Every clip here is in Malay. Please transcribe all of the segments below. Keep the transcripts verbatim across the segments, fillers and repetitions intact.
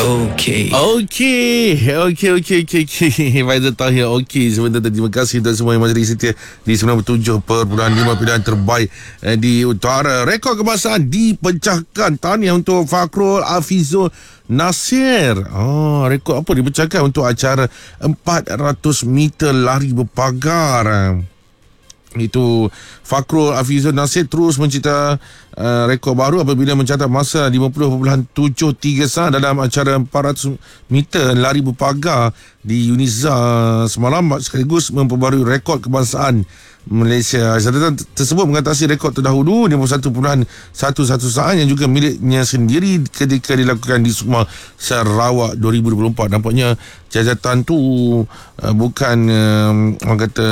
Okey. Okey. Okey, okey, okey, okey. Faizal Tahir. Okey. Sebentar tadi, terima kasih untuk semua yang masih setia di sembilan puluh tujuh perpuluhan lima pilihan terbaik eh, di utara. Rekod kebangsaan dipecahkan. Tahniah untuk Fakrul Hafizul Nasir. Oh, rekod apa dipecahkan untuk acara empat ratus meter lari berpagar. Itu Fakrul Hafizul Nasir terus mencipta uh, rekod baru apabila mencatat masa lima puluh perpuluhan tujuh tiga saat dalam acara empat ratus meter lari berpagar di Uniza semalam, sekaligus memperbarui rekod kebangsaan Malaysia. Catatan tersebut mengatasi rekod terdahulu lima puluh satu perpuluhan satu satu saat yang juga miliknya sendiri ketika dilakukan di Sukma Sarawak dua ribu dua puluh empat. Nampaknya catatan tu uh, bukan uh, orang kata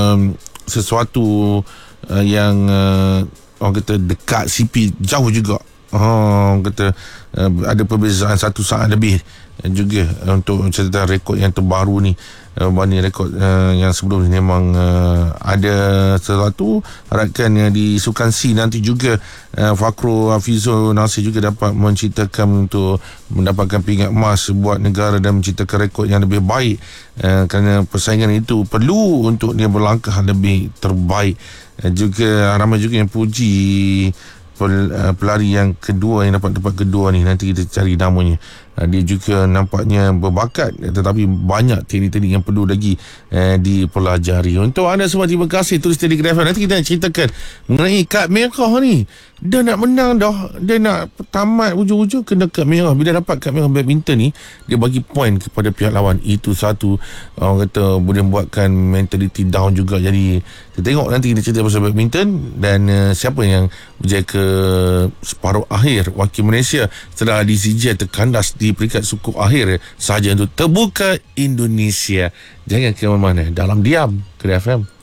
sesuatu uh, yang uh, orang kata dekat C P, jauh juga. Oh, orang kata uh, ada perbezaan satu saat lebih uh, juga uh, untuk catatan rekod yang terbaru ni. Uh, Banding rekod uh, yang sebelum ni memang uh, ada sesuatu. Harapkan uh, di Sukan C nanti juga uh, Fakrul Hafizul Nasir juga dapat menciptakan untuk mendapatkan pingat emas buat negara dan menciptakan rekod yang lebih baik, uh, kerana persaingan itu perlu untuk dia berlangkah lebih terbaik. Uh, juga ramai juga yang puji pel, uh, pelari yang kedua yang dapat tempat kedua ni. Nanti kita cari namanya. Uh, dia juga nampaknya berbakat, tetapi banyak teknik-teknik yang perlu lagi uh, dipelajari. Untuk anda semua, terima kasih tulis Telegram. Nanti kita nak ceritakan mengenai kad merah ni. Dah nak menang dah, dia nak tamat ujung-ujung kena kad merah. Bila dapat kad merah badminton ni, dia bagi point kepada pihak lawan. Itu satu, orang kata boleh buatkan mentality down juga. Jadi kita tengok nanti kita cerita pasal badminton dan uh, siapa yang berjaya ke separuh akhir wakil Malaysia setelah D C J terkandas di peringkat suku akhir sahaja untuk terbuka Indonesia. Jangan ke mana-mana, dalam diam Kedah F M.